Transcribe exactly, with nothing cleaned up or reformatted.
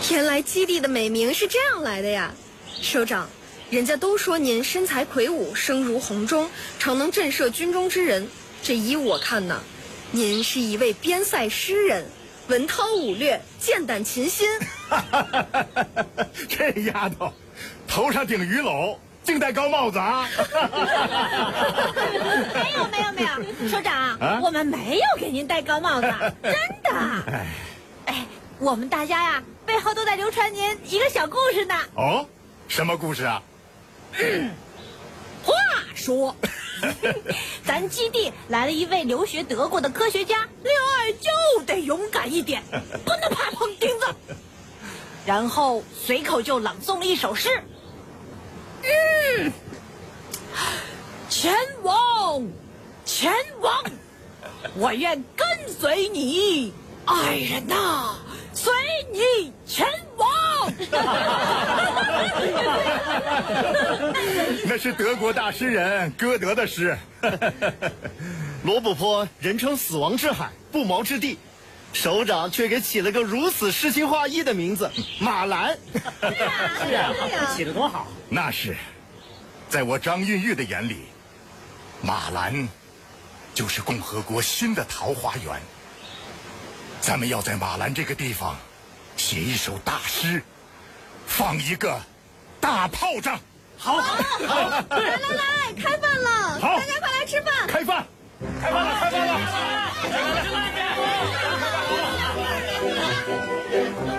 天来基地的美名是这样来的呀，首长，人家都说您身材魁梧，声如洪钟，常能震慑军中之人。这依我看呢，您是一位边塞诗人，文韬武略，剑胆琴心。 这丫头，头上顶鱼篓，净戴高帽子啊！ 没有没有没有，首长，啊、我们没有给您戴高帽子，真的。哎，哎，我们大家呀，背后都在流传您一个小故事呢。 哦，什么故事啊？ 嗯、话说，咱基地来了一位留学德国的科学家，恋爱就得勇敢一点，不能怕碰钉子。然后随口就朗诵了一首诗。嗯，前往，前往，我愿跟随你，爱人呐、啊，随你前往。 那是德国大诗人歌德的诗。 罗布泊人称死亡之海，不毛之地，首长却给起了个如此诗情画意的名字马兰。 是啊，是啊， 起得多好。 那是，在我张韵玉的眼里，马兰就是共和国新的桃花源。咱们要在马兰这个地方写一首大诗，放一个大炮仗。 好， 好，来来来，开饭了， 好， 大家快来吃饭。 开饭，开饭了，开饭了。